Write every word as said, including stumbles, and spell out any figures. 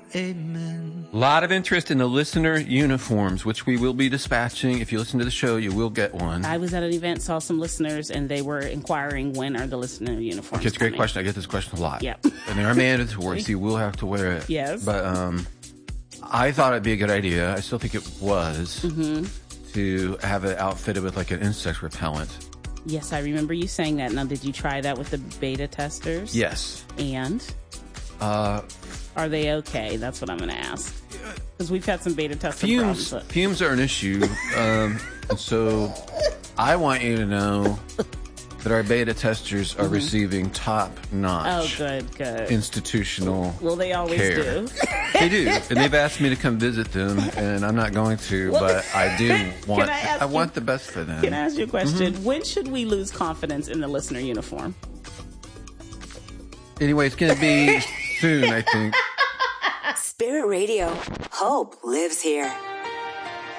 Amen. A lot of interest in the listener uniforms, which we will be dispatching. If you listen to the show, you will get one. I was at an event, saw some listeners, and they were inquiring when are the listener uniforms Okay, it's a great coming? question. I get this question a lot. Yep. And they are mandatory, so you will have to wear it. Yes. But um, I thought it'd be a good idea. I still think it was Mm-hmm. to have it outfitted with like an insect repellent. Yes, I remember you saying that. Now, did you try that with the beta testers? Yes. And? Uh, Are they okay? That's what I'm going to ask. Because we've had some beta testing fumes, problems. fumes are an issue. Um, and so I want you to know that our beta testers are Mm-hmm. receiving top-notch Oh, good, good. institutional Well, they always care. do. They do. And they've asked me to come visit them, and I'm not going to, Well, but I do want I ask I want you- the best for them. Can I ask you a question? Mm-hmm. When should we lose confidence in the listener uniform? Anyway, it's going to be soon, I think. Spirit Radio. Hope lives here.